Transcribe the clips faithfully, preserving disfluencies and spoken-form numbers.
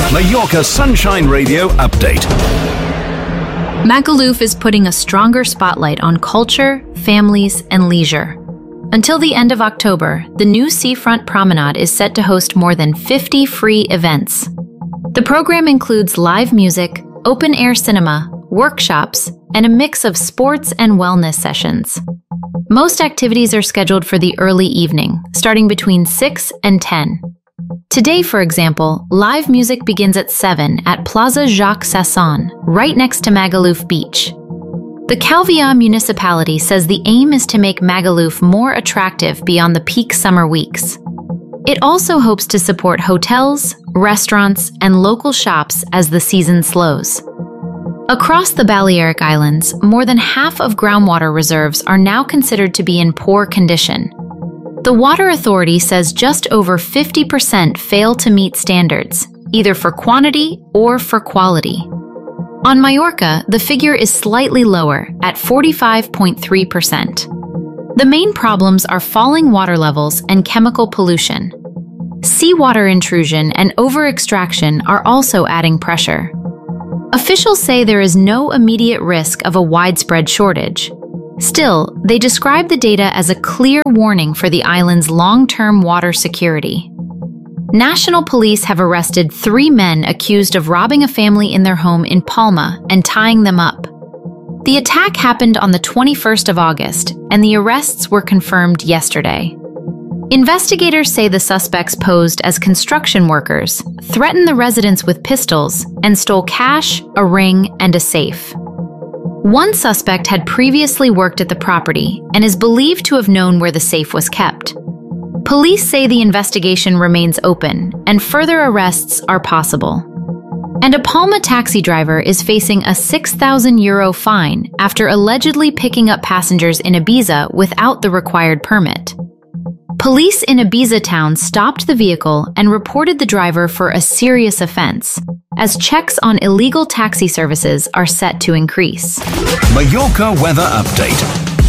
Mallorca Sunshine Radio update. Magaluf is putting a stronger spotlight on culture, families, and leisure. Until the end of October, the new Seafront Promenade is set to host more than fifty free events. The program includes live music, open-air cinema, workshops, and a mix of sports and wellness sessions. Most activities are scheduled for the early evening, starting between six and ten. Today, for example, live music begins at seven at Plaza Jacques Sasson, right next to Magaluf Beach. The Calvià municipality says the aim is to make Magaluf more attractive beyond the peak summer weeks. It also hopes to support hotels, restaurants, and local shops as the season slows. Across the Balearic Islands, more than half of groundwater reserves are now considered to be in poor condition. The Water Authority says just over fifty percent fail to meet standards, either for quantity or for quality. On Mallorca, the figure is slightly lower, at forty-five point three percent. The main problems are falling water levels and chemical pollution. Seawater intrusion and over-extraction are also adding pressure. Officials say there is no immediate risk of a widespread shortage. Still, they describe the data as a clear warning for the island's long-term water security. National police have arrested three men accused of robbing a family in their home in Palma and tying them up. The attack happened on the twenty-first of August, and the arrests were confirmed yesterday. Investigators say the suspects posed as construction workers, threatened the residents with pistols, and stole cash, a ring, and a safe. One suspect had previously worked at the property and is believed to have known where the safe was kept. Police say the investigation remains open and further arrests are possible. And a Palma taxi driver is facing a six thousand euro fine after allegedly picking up passengers in Ibiza without the required permit. Police in Ibiza town stopped the vehicle and reported the driver for a serious offense, as checks on illegal taxi services are set to increase. Mallorca weather update.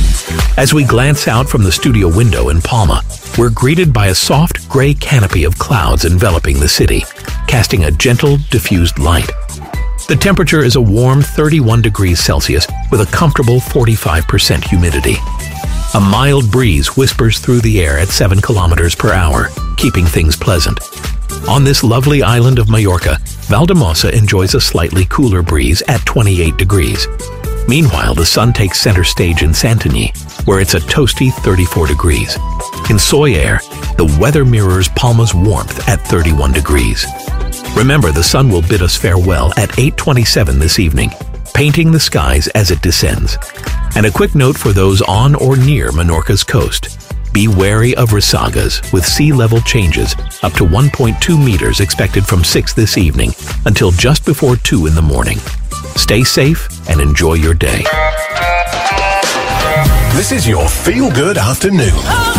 As we glance out from the studio window in Palma, we're greeted by a soft gray canopy of clouds enveloping the city, casting a gentle, diffused light. The temperature is a warm thirty-one degrees Celsius with a comfortable forty-five percent humidity. A mild breeze whispers through the air at seven kilometers per hour, keeping things pleasant. On this lovely island of Mallorca, Valldemossa enjoys a slightly cooler breeze at twenty-eight degrees. Meanwhile, the sun takes center stage in Santanyí, where it's a toasty thirty-four degrees. In Sóller, the weather mirrors Palma's warmth at thirty-one degrees. Remember, the sun will bid us farewell at eight twenty-seven this evening, painting the skies as it descends. And a quick note for those on or near Menorca's coast. Be wary of resagas, with sea level changes up to one point two meters expected from six this evening until just before two in the morning. Stay safe and enjoy your day. This is your feel-good afternoon.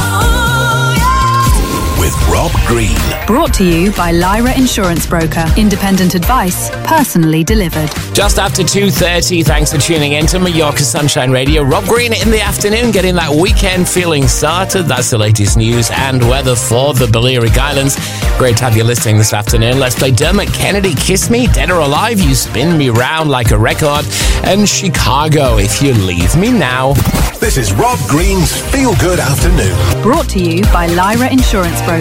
With Rob Green. Brought to you by Lyra Insurance Broker. Independent advice, personally delivered. Just after two thirty, thanks for tuning in to Mallorca Sunshine Radio. Rob Green in the afternoon, getting that weekend feeling started. That's the latest news and weather for the Balearic Islands. Great to have you listening this afternoon. Let's play Dermot Kennedy, Kiss Me, Dead or Alive, You Spin Me Round Like a Record, and Chicago, If You Leave Me Now. This is Rob Green's Feel Good Afternoon. Brought to you by Lyra Insurance Broker.